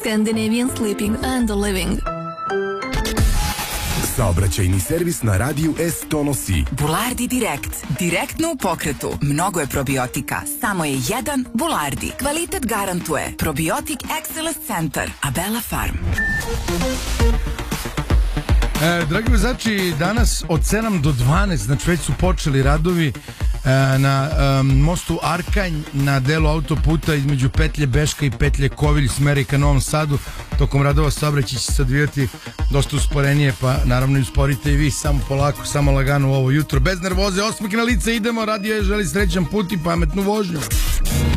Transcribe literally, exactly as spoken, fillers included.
Scandinavian Sleeping and Living. Saobraćajni servis na radiju S donosi Bulardi Direkt. Direktno u pokretu. Mnogo je probiotika. Samo je jedan Bulardi. Kvalitet garantuje. Probiotik Excellence Center. Abela Farm. E, dragi vozači, danas od sedam do dvanaest, znači već su počeli radovi e, na e, mostu Arkanj na delu autoputa između petlje Beška i petlje Kovilj smeri ka Novom Sadu. Tokom radova saobraćaj će se odvijati dosta usporenije, pa naravno i usporite i vi, samo polako, samo lagano ovo jutro, bez nervoze, osmeh na lice, idemo, radio je, želi srećan put i pametnu vožnju.